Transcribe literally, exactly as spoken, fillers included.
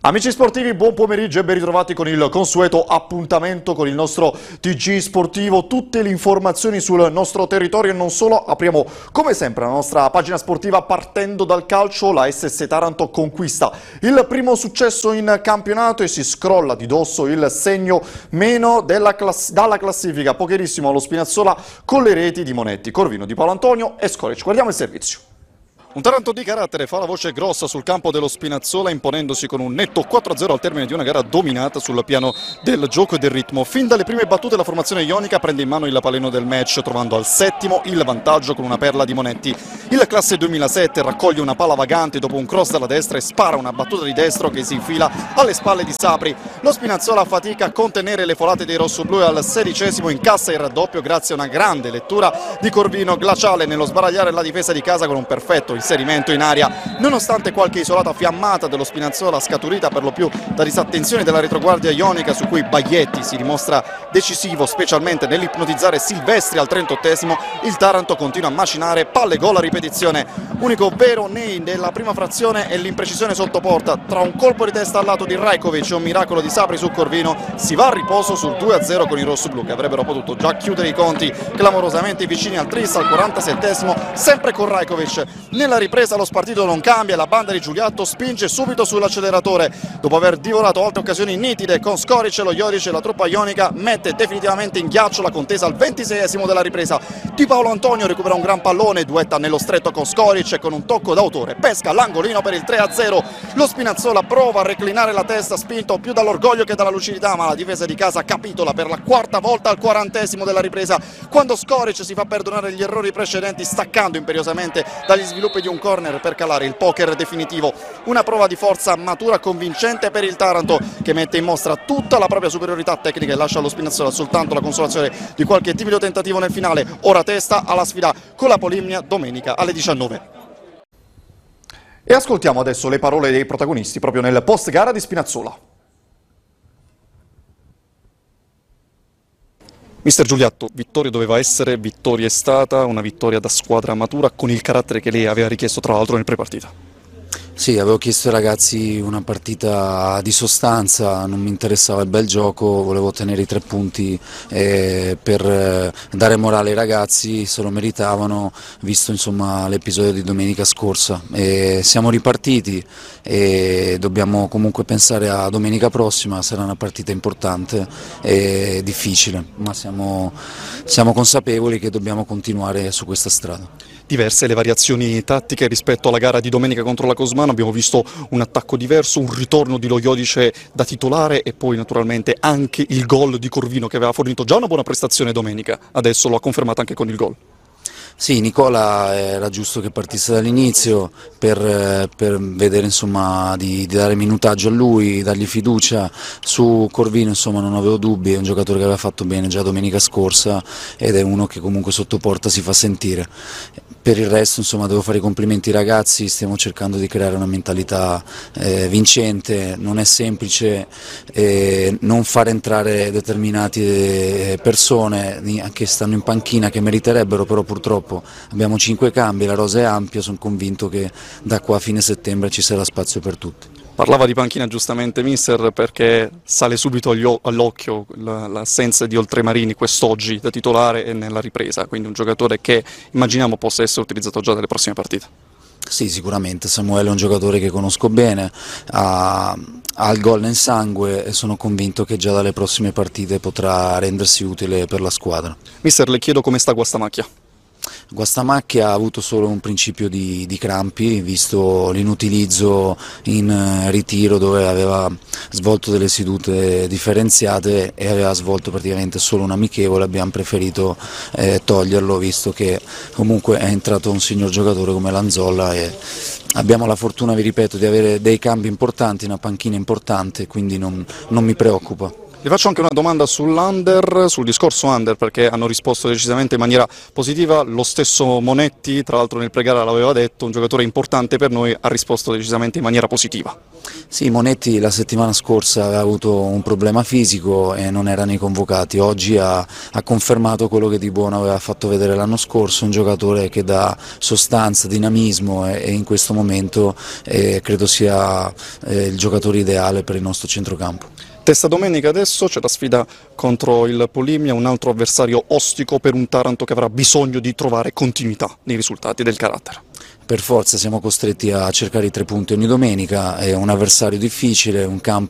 Amici sportivi, buon pomeriggio e ben ritrovati con il consueto appuntamento con il nostro T G sportivo. Tutte le informazioni sul nostro territorio e non solo. Apriamo come sempre la nostra pagina sportiva partendo dal calcio. La S S Taranto conquista il primo successo in campionato e si scrolla di dosso il segno meno della class- dalla classifica. Pocherissimo allo Spinazzola con le reti di Monetti, Corvino, Di Paolo Antonio e Scoric. Guardiamo il servizio. Un Taranto di carattere fa la voce grossa sul campo dello Spinazzola, imponendosi con un netto quattro a zero al termine di una gara dominata sul piano del gioco e del ritmo. Fin dalle prime battute la formazione ionica prende in mano il paleno del match, trovando al settimo il vantaggio con una perla di Monetti. Il classe duemilasette raccoglie una palla vagante dopo un cross dalla destra e spara una battuta di destro che si infila alle spalle di Sapri. Lo Spinazzola fatica a contenere le folate dei rossoblù e al sedicesimo incassa il raddoppio grazie a una grande lettura di Corvino, glaciale nello sbaragliare la difesa di casa con un perfetto inserimento in aria. Nonostante qualche isolata fiammata dello Spinazzola scaturita per lo più da disattenzione della retroguardia ionica, su cui Baglietti si dimostra decisivo specialmente nell'ipnotizzare Silvestri al trentottesimo, il Taranto continua a macinare palle gol a ripetizione. Unico vero nei della prima frazione è l'imprecisione sotto porta. Tra un colpo di testa al lato di Rajkovic e un miracolo di Sapri su Corvino si va a riposo sul due a zero con i rossoblù, che avrebbero potuto già chiudere i conti clamorosamente vicini al tris al quarantasettesimo, sempre con Rajkovic. Nella ripresa lo spartito non cambia, la banda di Giuliatto spinge subito sull'acceleratore. Dopo aver divorato altre occasioni nitide con Scoric e lo Jodic, la truppa ionica mette definitivamente in ghiaccio la contesa al ventiseiesimo della ripresa. Di Paolo Antonio recupera un gran pallone, duetta nello stretto con Scoric e con un tocco d'autore pesca l'angolino per il tre a zero. Lo Spinazzola prova a reclinare la testa, spinto più dall'orgoglio che dalla lucidità, ma la difesa di casa capitola per la quarta volta al quarantesimo della ripresa, quando Scoric si fa perdonare gli errori precedenti staccando imperiosamente dagli sviluppi di un corner per calare il poker definitivo. Una prova di forza matura convincente per il Taranto, che mette in mostra tutta la propria superiorità tecnica e lascia allo Spinazzola soltanto la consolazione di qualche timido tentativo nel finale. Ora testa alla sfida con la Polimnia domenica alle diciannove. E ascoltiamo adesso le parole dei protagonisti proprio nel post gara di Spinazzola. Mister Giuliatto, vittoria doveva essere, vittoria è stata, una vittoria da squadra matura con il carattere che lei aveva richiesto tra l'altro nel prepartita. Sì, avevo chiesto ai ragazzi una partita di sostanza, non mi interessava il bel gioco, volevo ottenere i tre punti eh, per eh, dare morale ai ragazzi, se lo meritavano, visto insomma l'episodio di domenica scorsa. E siamo ripartiti e dobbiamo comunque pensare a domenica prossima, sarà una partita importante e difficile, ma siamo, siamo consapevoli che dobbiamo continuare su questa strada. Diverse le variazioni tattiche rispetto alla gara di domenica contro la Cosmano, abbiamo visto un attacco diverso, un ritorno di Lo Jodic da titolare e poi naturalmente anche il gol di Corvino che aveva fornito già una buona prestazione domenica, adesso lo ha confermato anche con il gol. Sì, Nicola era giusto che partisse dall'inizio per, per vedere insomma di, di dare minutaggio a lui, dargli fiducia. Su Corvino insomma non avevo dubbi, è un giocatore che aveva fatto bene già domenica scorsa ed è uno che comunque sotto porta si fa sentire. Per il resto insomma devo fare i complimenti ai ragazzi, stiamo cercando di creare una mentalità eh, vincente, non è semplice eh, non far entrare determinate persone che stanno in panchina che meriterebbero, però purtroppo abbiamo cinque cambi, la rosa è ampia, sono convinto che da qua a fine settembre ci sarà spazio per tutti. Parlava di panchina giustamente mister, perché sale subito all'occhio l'assenza di Oltremarini quest'oggi da titolare e nella ripresa, quindi un giocatore che immaginiamo possa essere utilizzato già nelle prossime partite. Sì, sicuramente, Samuele è un giocatore che conosco bene, ha, ha il gol nel sangue e sono convinto che già dalle prossime partite potrà rendersi utile per la squadra. Mister, le chiedo come sta Guastamacchia. Guastamacchia ha avuto solo un principio di, di crampi, visto l'inutilizzo in eh, ritiro dove aveva svolto delle sedute differenziate e aveva svolto praticamente solo un amichevole, abbiamo preferito eh, toglierlo visto che comunque è entrato un signor giocatore come Lanzolla e abbiamo la fortuna, vi ripeto, di avere dei cambi importanti, una panchina importante, quindi non, non mi preoccupa. Vi faccio anche una domanda sull'Under, sul discorso Under, perché hanno risposto decisamente in maniera positiva. Lo stesso Monetti, tra l'altro nel pregara l'aveva detto, un giocatore importante per noi, ha risposto decisamente in maniera positiva. Sì, Monetti la settimana scorsa aveva avuto un problema fisico e non era nei convocati. Oggi ha, ha confermato quello che di buono aveva fatto vedere l'anno scorso, un giocatore che dà sostanza, dinamismo e, e in questo momento eh, credo sia eh, il giocatore ideale per il nostro centrocampo. Testa domenica adesso c'è la sfida contro il Polimia, un altro avversario ostico per un Taranto che avrà bisogno di trovare continuità nei risultati del carattere. Per forza siamo costretti a cercare i tre punti ogni domenica, è un avversario difficile, un campo